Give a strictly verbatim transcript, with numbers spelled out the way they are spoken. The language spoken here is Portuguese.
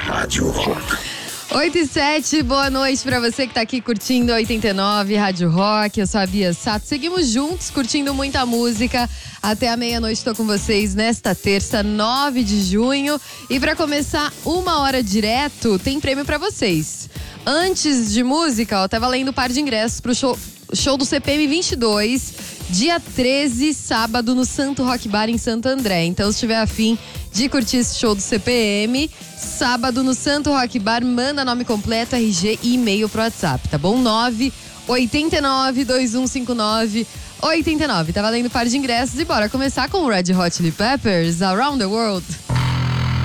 Rádio Rock. oito e sete, boa noite pra você que tá aqui curtindo a oitenta e nove Rádio Rock. Eu sou a Bia Sato. Seguimos juntos, curtindo muita música. Até a meia-noite tô com vocês nesta terça, nove de junho. E pra começar uma hora direto, tem prêmio pra vocês. Antes de música, ó, tá valendo um par de ingressos pro show, show do C P M vinte e dois, dia treze, sábado, no Santo Rock Bar em Santo André. Então, se tiver afim de curtir esse show do C P M, sábado no Santo Rock Bar, manda nome completo, R G e e-mail pro WhatsApp, tá bom? nove oito nove, dois um cinco nove, oito nove. Tá valendo par de ingressos e bora começar com o Red Hot Chili Peppers, Around the World.